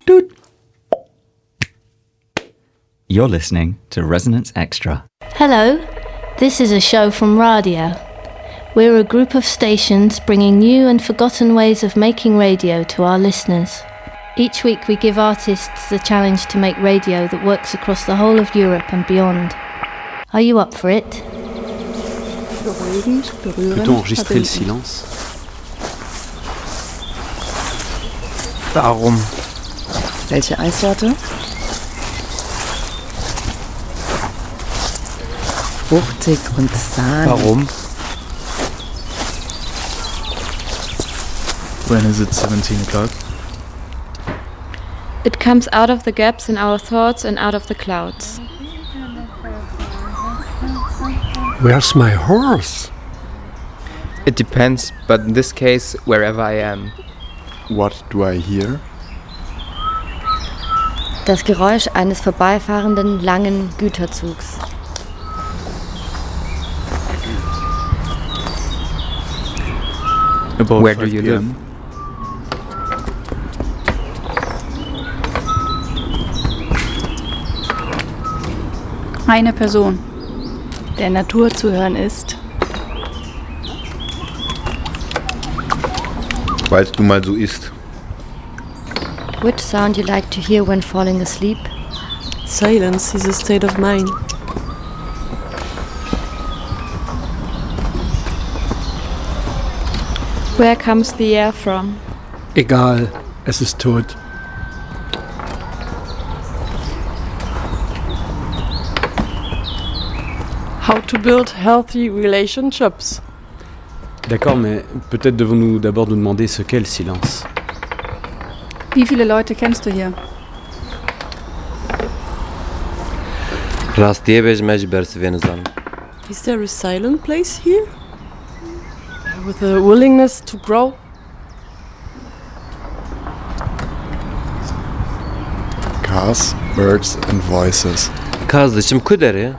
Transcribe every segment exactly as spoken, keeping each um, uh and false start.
Doot. You're listening to Resonance Extra. Hello, this is a show from Radio. We're a group of stations bringing new and forgotten ways of making radio to our listeners. Each week we give artists the challenge to make radio that works across the whole of Europe and beyond. Are you up for it? Peut-on enregistrer le silence? Warum? Welche Eissorte? Fruchtig und sahnig. Warum? When is it seventeen o'clock? It comes out of the gaps in our thoughts and out of the clouds. Where's my horse? It depends, but in this case, wherever I am. What do I hear? Das Geräusch eines vorbeifahrenden langen Güterzugs. About Where do you live? Eine Person, der Natur zu hören ist. Weil es nun mal so ist. Which sound you like to hear when falling asleep? Silence is a state of mind. Where comes the air from? Egal, es ist tot. How to build healthy relationships. D'accord, mais peut-être devons-nous d'abord nous demander ce qu'est le silence. Wie viele Leute kennst du hier? Is there a silent place here? With a willingness to grow? Cars, birds and voices. Kazlıçım kudere.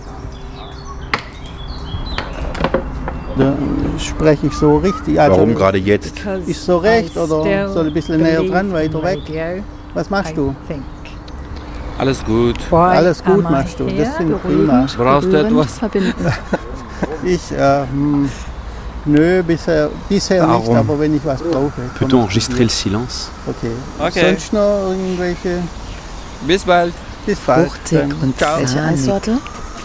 Spreche ich so richtig? Also Warum gerade jetzt? Ist so recht oder soll ein bisschen näher dran, weiter weg? Was machst du? Alles gut. Alles gut machst du, das finde ich prima. Brauchst du etwas? Ich, äh, hm, nö, bisher, bisher nicht, aber wenn ich was brauche. Peut-on enregistrer le silence? Okay. Okay. Sonst noch irgendwelche? Bis bald. Bis bald. Fruchtig und sahnig. Welche Eissorte?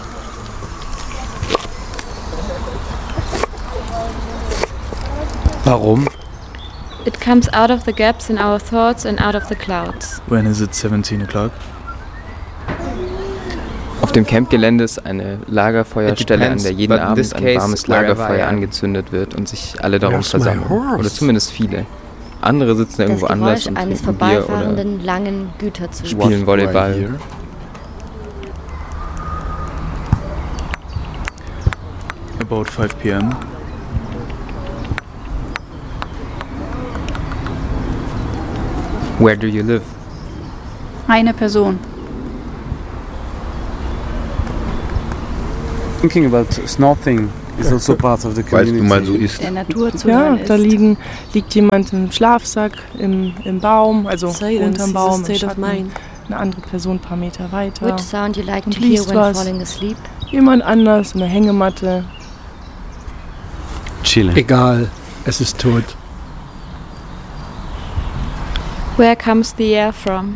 Warum? It comes out of the gaps in our thoughts and out of the clouds. When is it seventeen o'clock? Auf dem Campgelände ist eine Lagerfeuerstelle, an der jeden Abend ein warmes Lagerfeuer angezündet wird und sich alle darum versammeln. Oder zumindest viele. Andere sitzen irgendwo anders und trinken Bier oder langen Güterzugs. spielen Volleyball. About five p.m. Where do you live? Eine Person. Thinking about snorting is also part of the community. Weil es nun mal so ist. Der Natur zu Ja, hören da ist. liegen, liegt jemand im Schlafsack im, im Baum, also Silence unterm is a Baum, im state of Schatten. mind. Eine andere Person ein paar Meter weiter. Which sound you like Und to hear liest when was. falling asleep? Jemand anders, eine Hängematte. Chillen. Egal, es ist tot. Where comes the air from?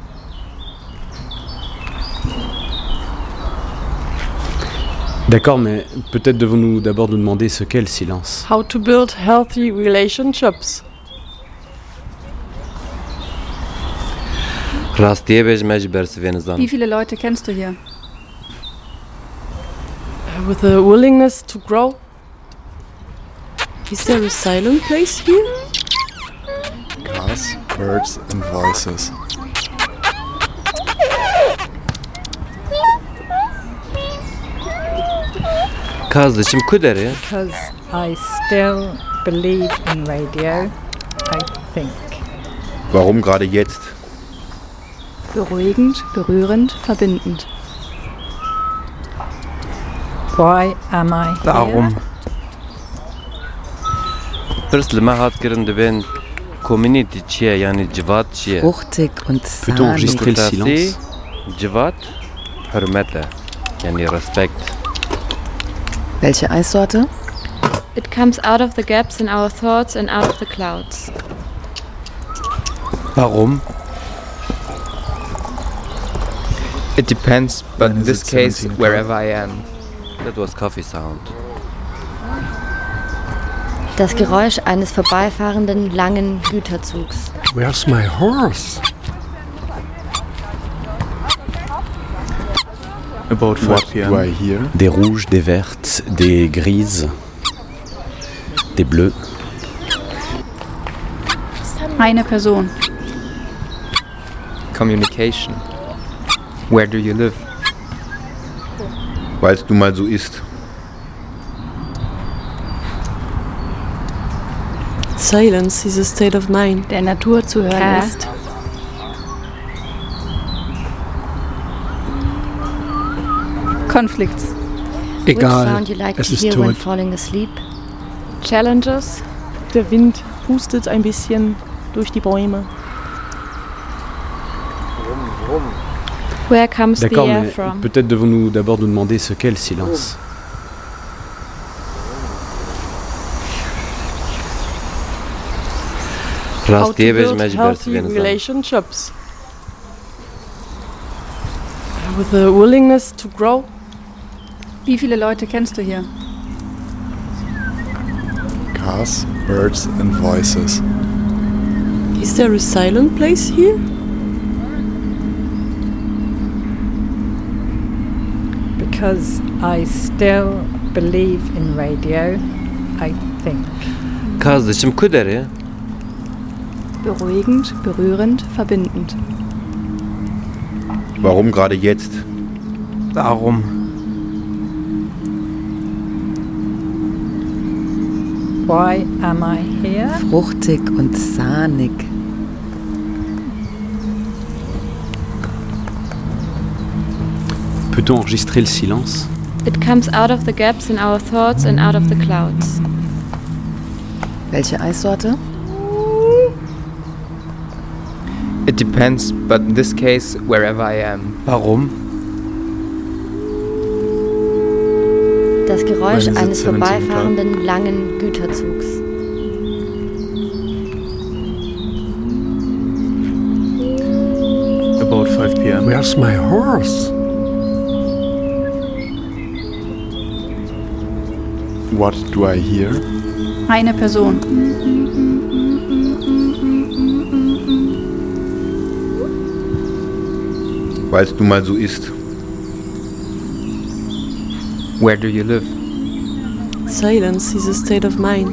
D'accord, mais peut-être devons-nous d'abord nous demander ce qu'est le silence. How to build healthy relationships. Wie viele Leute kennst du hier? With a willingness to grow. Is there a silent place here? Cars, birds and voices. Kazlıçım kudere. Because I still believe in radio, I think. Warum gerade jetzt? Beruhigend, berührend, verbindend. Why am I here? Warum? Pırslama hat girinde ben. Fruchtig und Peut-on enregistrer le silence? Welche Eissorte? It comes out of the gaps in our thoughts and out of the clouds. Warum? It depends, but in this case, wherever I am. That was coffee sound. Das Geräusch eines vorbeifahrenden langen Güterzugs. Where's my horse? About five p m What do I hear? Des rouges, des vertes, des grises, des bleus. Eine Person. Communication. Where do you live? Weil es nun mal so ist. Silence is a state of mind. Der Natur zu hören Car. ist. Konflikt. Which Egal, sound you like es to ist hear when tot. falling asleep? Challenges. Der Wind pustet ein bisschen durch die Bäume. Where comes the D'accord, air mais from? peut-être devons-nous d'abord nous demander ce qu'est le silence. How to build healthy relationships. With a willingness to grow. Wie viele Leute kennst du hier? Cars, birds and voices. Is there a silent place here? Because I still believe in radio, I think. Kardeşim kudere. Beruhigend, berührend, verbindend. Warum gerade jetzt? Darum. Why am I here? Fruchtig und sahnig. Peut-on enregistrer le silence? It comes out of the gaps in our thoughts and out of the clouds. Welche Eissorte? It depends, but in this case, wherever I am. Warum? Das Geräusch When is it eines seventeen vorbeifahrenden langen Güterzugs. About five p m Where's my horse? What do I hear? Eine Person. Weil es nun mal so ist. Where do you live? Silence is a state of mind.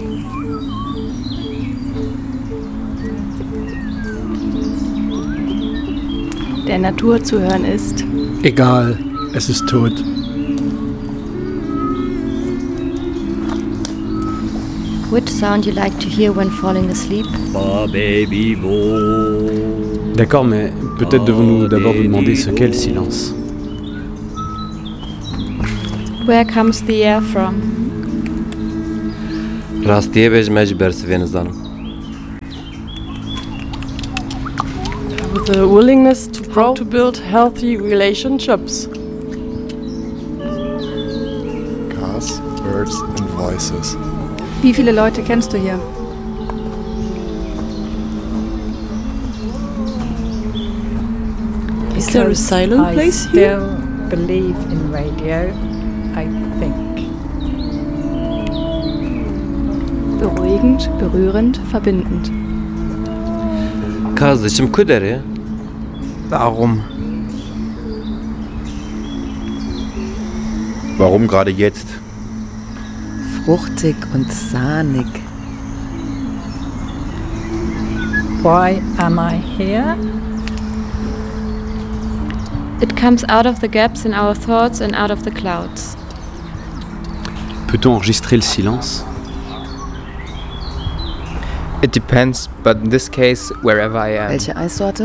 Der Natur zu hören ist. Egal, es ist tot. Which sound you like to hear when falling asleep? D'accord, mais peut-être devons-nous d'abord nous demander ce qu'est le silence. Where comes the air from? Rastiye mecbur svenizanım. With a willingness to grow, to build healthy relationships. Cars, birds and voices. Wie viele Leute kennst du hier? Is there a silent I place here? still believe in radio, I think. Beruhigend, berührend, verbindend. Kardeşim kudere. Darum. Warum gerade jetzt? Fruchtig und sahnig. Why am I here? It comes out of the gaps in our thoughts and out of the clouds. Peut-on enregistrer le silence? It depends, but in this case, wherever I am. Welche Eissorte?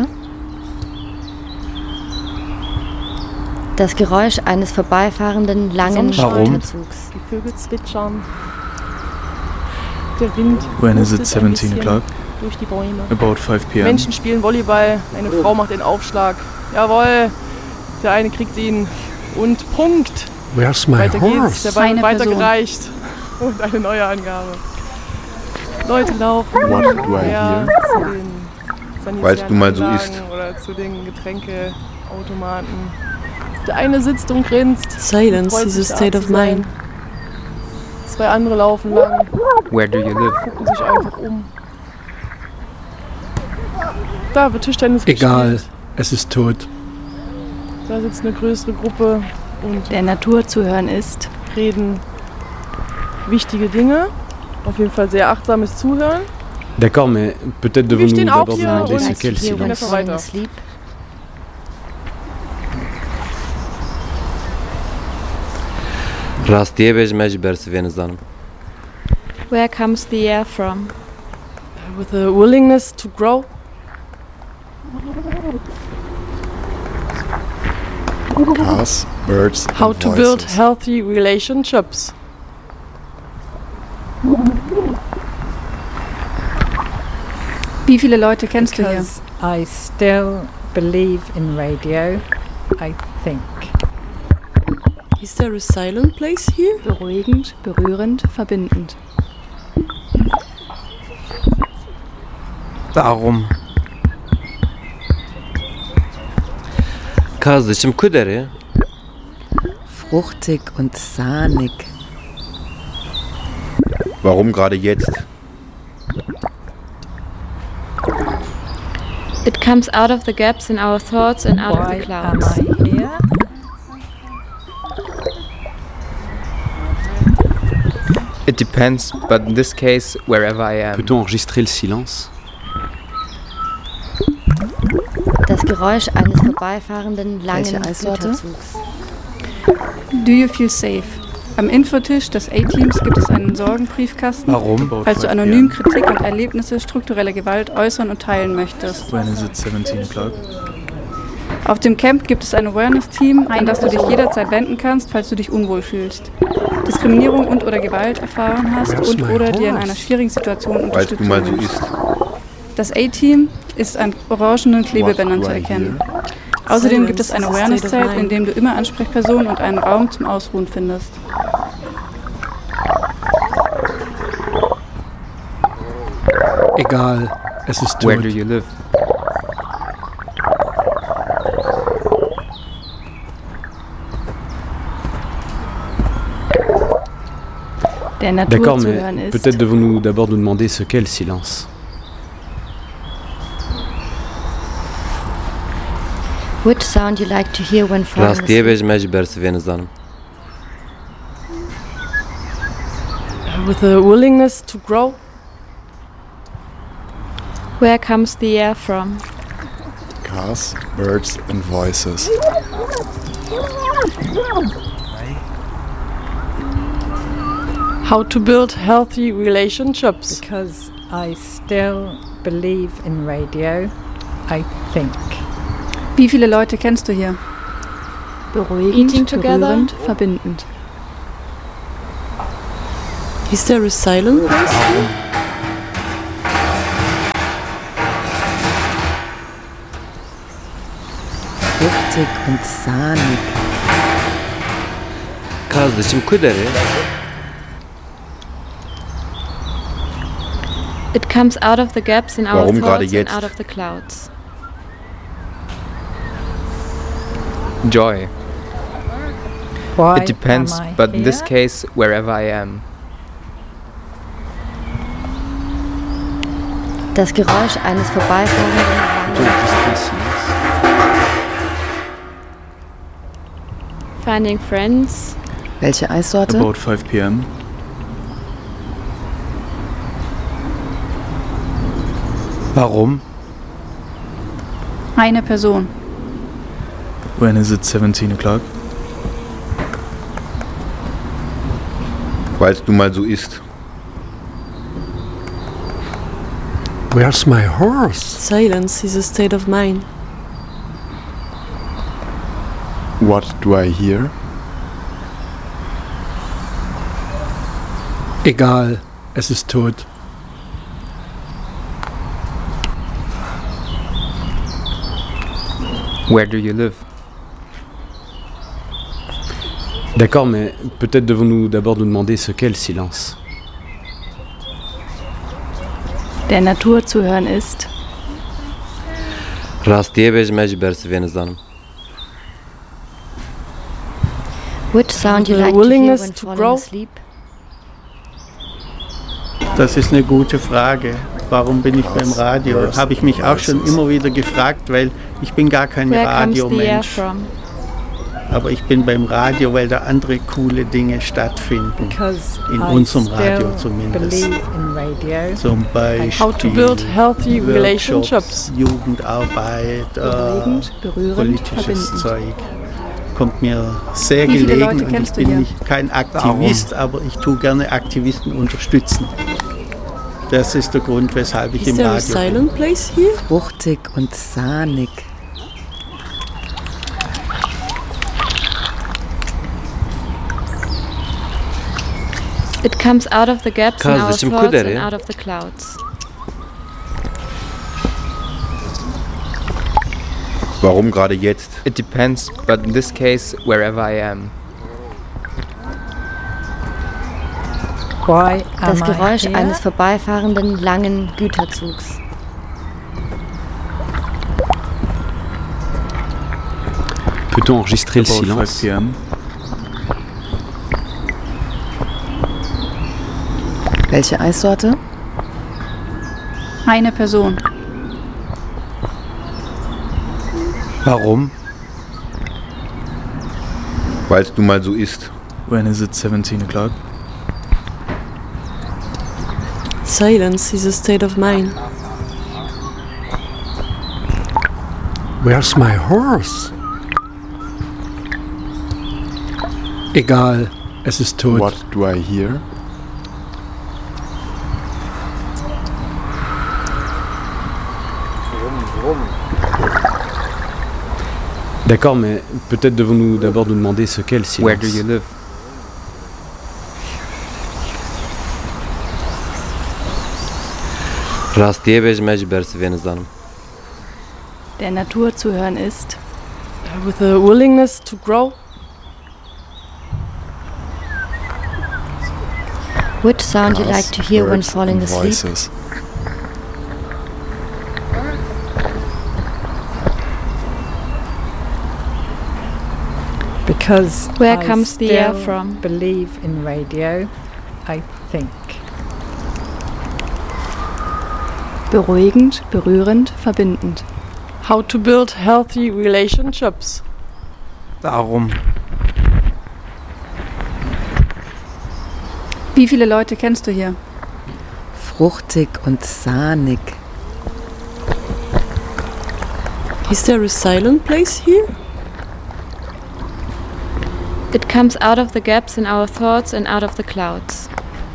Das Geräusch eines vorbeifahrenden langen Güterzugs. Die Vögel zwitschern. Der Wind. When is it pustet ein seventeen bisschen o'clock? durch die Bäume. About five p m Menschen spielen Volleyball, eine Frau macht den Aufschlag. Jawohl, der eine kriegt ihn. Und Punkt. Where's my Weiter horse? geht's, der Ball wird weitergereicht. Und eine neue Angabe. Leute laufen. What do I ja, hear? zu den Weil du mal so isst. Oder zu den Getränkeautomaten. Der eine sitzt und grinst. Silence is a state of mind. Zwei andere laufen lang. Where do you live? Gucken sich einfach um. Da wird Tischtennis gespielt. Egal, es ist tot. Da sitzt eine größere Gruppe und der Natur zu hören ist. Reden wichtige Dinge. Auf jeden Fall sehr achtsames Zuhören. D'accord, mais peut-être devons-nous d'abord demander ce qu'est le silence. Sleep. Where comes the air from? With a willingness to grow. Cars, birds, and How to voices. build healthy relationships. Wie viele Leute kennst du hier? I still believe in radio, I think. Is there a silent place here? Beruhigend, berührend, verbindend. Warum? Kardeşim kudere. Fruchtig und sahnig. Warum gerade jetzt? It comes out of the gaps in our thoughts and out of the Why clouds. am I here? It depends, but in this case, wherever I am. Peut-on enregistrer le silence? Das Geräusch eines vorbeifahrenden langen Welche Eissorte? Güterzugs. Do you feel safe? Am Infotisch des A-Teams gibt es einen Sorgenbriefkasten, Warum? falls du anonym Kritik und Erlebnisse struktureller Gewalt äußern und teilen möchtest. When is it seventeen o'clock? Auf dem Camp gibt es ein Awareness-Team, an das du dich jederzeit wenden kannst, falls du dich unwohl fühlst, Diskriminierung und oder Gewalt erfahren hast und oder dir in einer schwierigen Situation Weil du Unterstützung mal so wünschst. isst. Das A-Team ist an orangenen Klebebändern zu erkennen. Außerdem gibt es ein Awareness-Zelt, in dem du immer Ansprechpersonen und einen Raum zum Ausruhen findest. Egal, es ist tot. Where do you live? Der Natur D'accord, zu mais hören ist. peut-être devons-nous d'abord nous demander ce qu'est le silence. Which sound you like to hear when falling Rastiye asleep? bej mecber sveni zanım. With a willingness to grow. Where comes the air from? Cars, birds and voices. How to build healthy relationships. Because I still believe in radio, I think. Wie viele Leute kennst du hier? Beruhigend, Eating together. berührend, verbindend. Is there a silent place here? Fruchtig und sahnig. Kardeşim kudere. It comes out of the gaps in our Warum gerade thoughts and jetzt? out of the clouds. Joy. Why It depends, am I but in this here? case, wherever I am. Das Geräusch eines vorbeifahrenden Peut-on langen enregistrer le silence? Finding friends. Welche Eissorte? About five p m Warum? Eine Person. When is it seventeen o'clock? Weil du mal so isst. Where's my horse? Silence is a state of mind. What do I hear? Egal, es ist tot. Where do you live? D'accord, mais peut-être devons-nous d'abord nous demander ce qu'est le silence. Der Natur zu hören ist. راستیه بیش مجبر سوین زنم. Which sound you The like to hear willingness when to falling grow? asleep? Das ist eine gute Frage. Warum bin ich beim Radio? Habe ich mich auch schon immer wieder gefragt, weil ich bin gar kein Where comes the air Radiomensch. from? Aber ich bin beim Radio, weil da andere coole Dinge stattfinden. Because In I unserem Radio still zumindest. believe in radio. Zum Beispiel How to build healthy Workshops, relationships. Jugendarbeit, Beruhigend, äh, berührend, politisches verbindend. Zeug. Kommt mir sehr Wie viele gelegen Leute und ich kennst du bin hier? nicht kein Aktivist, aber ich tue gerne Aktivisten unterstützen. Das ist der Grund, weshalb ich Is im there a Radio bin. silent place here? Fruchtig und sahnig. It comes out of the gaps in our Kazmışım thoughts kudere. and out of the clouds. Warum gerade jetzt? It depends, but in this case, wherever I am. Why Das am I Geräusch here? eines vorbeifahrenden langen Güterzugs. Peut-on enregistrer le About silence? five p m Welche Eissorte? Eine Person. Warum? Weil es nun mal so ist. When is it seventeen o'clock? Silence is a state of mind. Where's my horse? Egal, es ist tot. What do I hear? D'accord, mais peut-être devons-nous d'abord nous demander ce qu'est le silence. Where do you live? راستیه بیش مجبر سوین زنم. Der Natur zu hören ist. With a willingness to grow. Which sound you Cars, like to hear when birds falling and asleep? voices. Because Where I comes the air still from? believe in radio, I think. Beruhigend, berührend, verbindend. How to build healthy relationships. Warum? Wie viele Leute kennst du hier? Fruchtig und sahnig. Is there a silent place here? It comes out of the gaps in our thoughts and out of the clouds.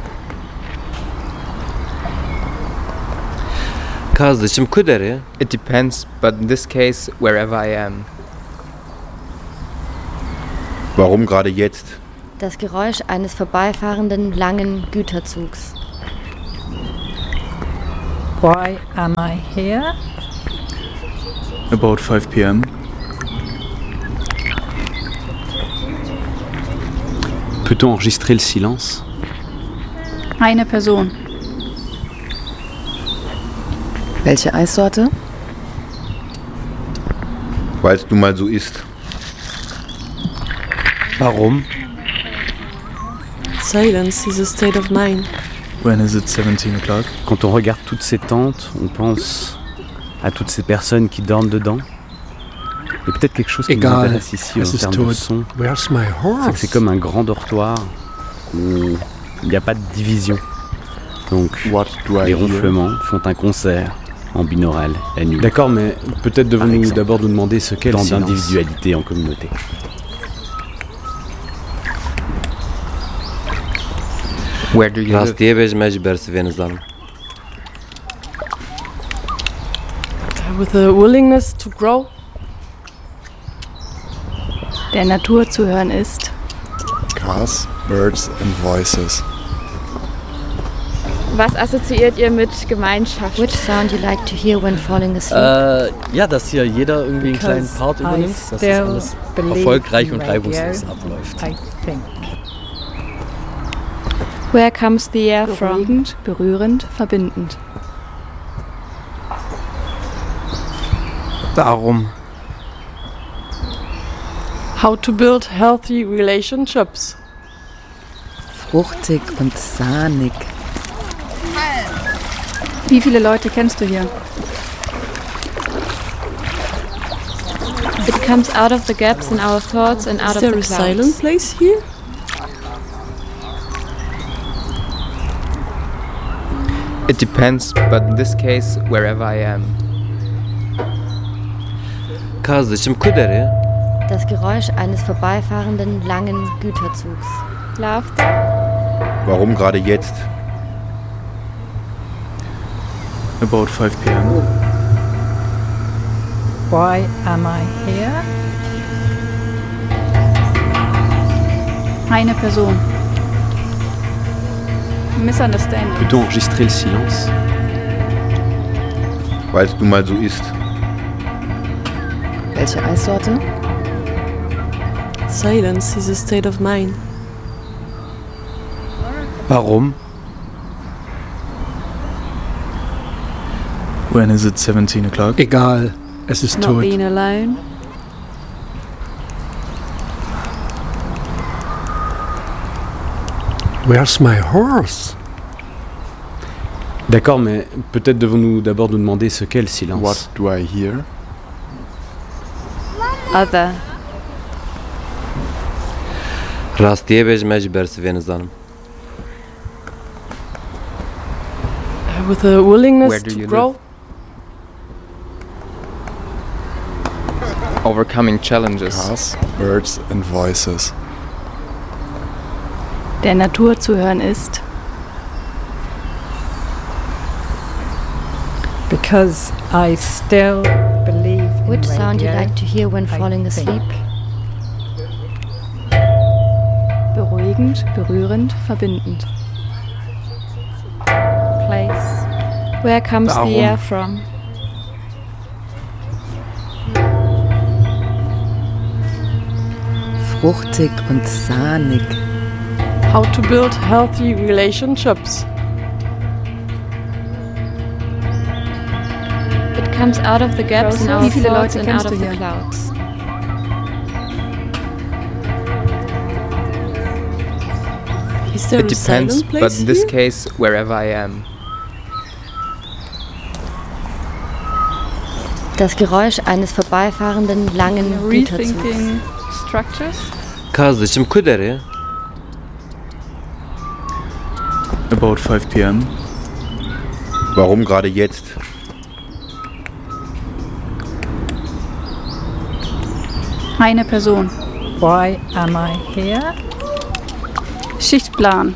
Kazmışım kudere. It depends, but in this case, wherever I am. Warum gerade jetzt? Das Geräusch eines vorbeifahrenden langen Güterzugs. Why am I here? About five p m Peut-on enregistrer le silence? Eine Person. Welche Eissorte? Weil es nun mal so ist. Warum? Silence is a state of mind. When is it seventeen o'clock? Quand on regarde toutes ces tentes, on pense à toutes ces personnes qui dorment dedans. Et peut-être quelque chose qui nous Egal, intéresse ici es en ist termes de tot. son, Where's my c'est que horse? c'est comme un grand dortoir où il n'y a pas de division. Donc What do I les hear? ronflements font un concert en binaural la nuit. D'accord, mais peut-être devons-nous d'abord nous demander ce qu'est le silence. Tant d'individualité en communauté. Where do you live? راستیه بیش مجبر سوین زنم. With a willingness to grow. Der Natur zu hören ist. Cars, birds and voices. Was assoziiert ihr mit Gemeinschaft? Which sound you like to hear when falling asleep? Äh, ja, dass hier jeder irgendwie einen kleinen Part übernimmt, dass das alles erfolgreich und reibungslos abläuft. I think. Where comes the air from? Beruhigend, berührend, verbindend. Darum. How to build healthy relationships. Fruchtig und sahnig. Wie viele Leute kennst du hier? It comes out of the gaps in our thoughts and out of the clouds. Is there a silent place here? It depends, but in this case, wherever I am. Kardeşim kudere. Das Geräusch eines vorbeifahrenden langen Güterzugs. Laughter. Warum gerade jetzt? About five p.m. Why am I here? Eine Person. Misunderstanding. Peut-on enregistrer le silence? Weil es nun mal so ist. Welche Eissorte? Silence is a state of mind. Warum? When is it seventeen o'clock? Egal, es ist Not tot. being alone. Where's my horse? D'accord, mais peut-être devons-nous d'abord nous demander ce qu'est le silence. What do I hear? Other. راستیه بهش مجبور سوین زنم. With a willingness Where do to you grow. live? Overcoming challenges. Cars, birds and voices. Der Natur zu hören ist. Because I still believe in Which radio, sound you like to hear when falling I asleep? think. Beruhigend, berührend, verbindend. Place. Where comes Darum. the air from? Fruchtig und sahnig. How to build healthy relationships. It comes out of the gaps in our Wie viele thoughts Leute and kennst out du of the hier? clouds. Is there It a depends, silent but place in this here? case, wherever I am. Das Geräusch eines vorbeifahrenden langen Güterzugs. Rethinking structures. Kardeşim kudere. About five p.m. Warum gerade jetzt? Eine Person. Why am I here? Schichtplan.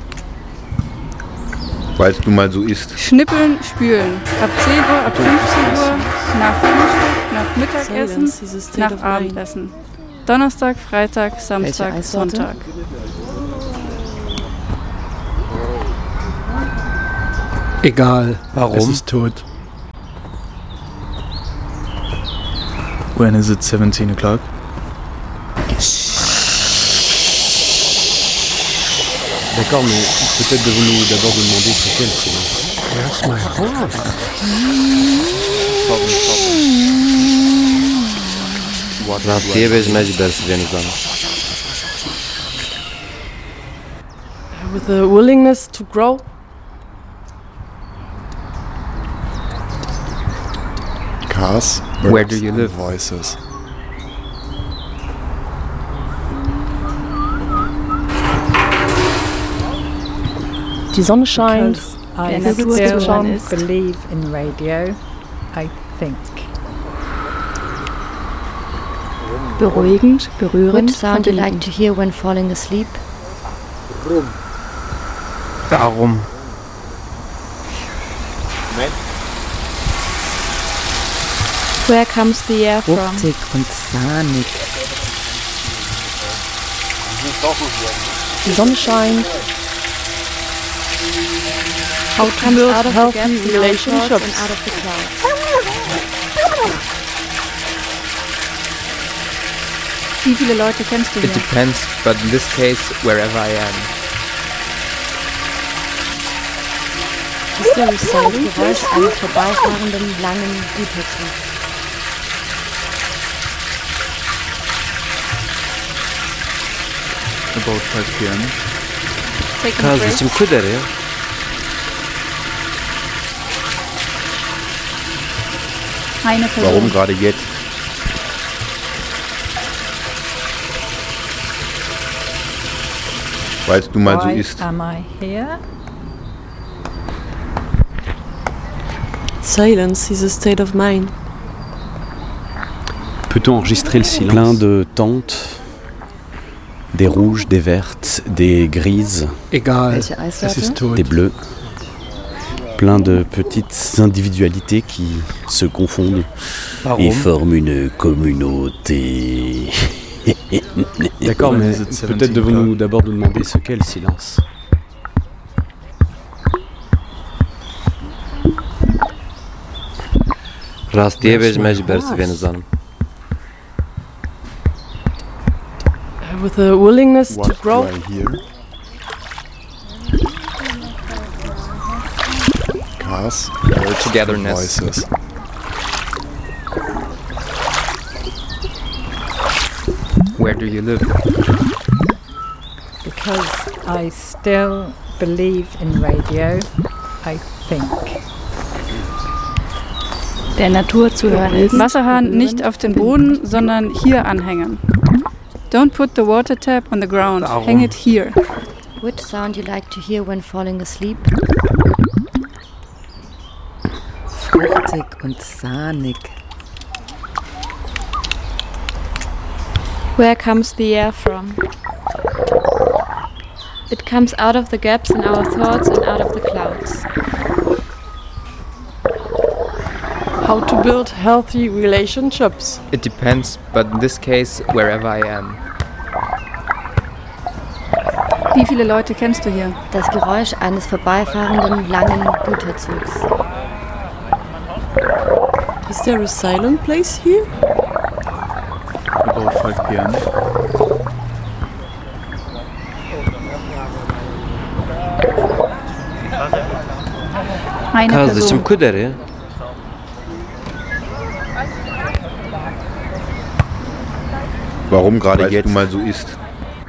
Weil es nun mal so ist. Schnippeln, spülen. Ab zehn Uhr, ab fünfzehn Uhr, nach Frühstück, nach Mittagessen, Silence is a state nach of mind. Abendessen. Donnerstag, Freitag, Samstag, Welche Eissorte? Sonntag. Egal, Warum? es ist tot. When is it seventeen o'clock? D'accord, mais peut-être devons-nous d'abord nous demander ce qu'est le silence. Where's my horse? راستیه بهش مجبور سوین زنم. With a willingness to grow. Cars, Where birds do you and live? voices. Die Sonne scheint. Because I Der Natur still zu hören ist. believe in radio, I think. Beruhigend, berührend, Which sound you like verbindend. to hear when falling asleep? Darum. Where comes the air from? Fruchtig und sahnig. Die Sonne scheint. How to build healthy relationships. Wie viele Leute kennst du hier? It depends, but in this case, wherever I am. Ist der Geräusch eines vorbeifahrenden langen Güterzugs. About five p.m. Kaz içim kudere. Eine Person. Warum gerade jetzt? Weil du mal so isst. Am I here? Silence is a state of mind. Peut-on enregistrer le silence? Plein de tentes, des rouges, des vertes, des grises, Egal, des bleues. Plein de petites individualités qui se confondent Warum? et forment une communauté. D'accord, mais peut-être devons-nous d'abord nous demander ce qu'est le silence. Rastiye beş mecbur beni zanım. With a willingness to What grow. do I hear? Cars, birds, Togetherness. voices. Where do you live? Because I still believe in radio, I think. Der Natur zu hören ist. Wasserhahn nicht auf den Boden, sondern hier anhängen. Don't put the water tap on the ground. Warum? Hang it here. Which sound you like to hear when falling asleep? Fruchtig und sahnig. Where comes the air from? It comes out of the gaps in our thoughts and out of the clouds. How to build healthy relationships. It depends, but in this case, wherever I am. Wie viele Leute kennst du hier? Das Geräusch eines vorbeifahrenden langen Güterzugs. Is there a silent place here? About five p.m. Eine Kaz içim Person. kudere. Warum gerade jetzt du mal so isst?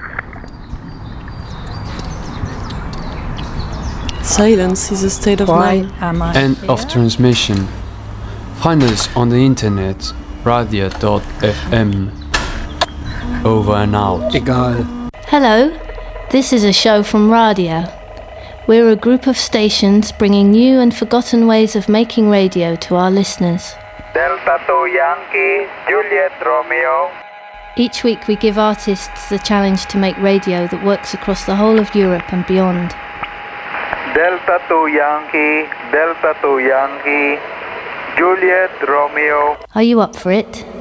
Silence is a state of Why mind. am I End here? of transmission. Find us on the internet, radio dot f m. Over and out. Egal. Hello, this is a show from Radia. We're a group of stations bringing new and forgotten ways of making radio to our listeners. Delta two Yankee, Juliet Romeo. Each week we give artists the challenge to make radio that works across the whole of Europe and beyond. Delta two Yankee, Delta two Yankee, Juliet Romeo. Are you up for it?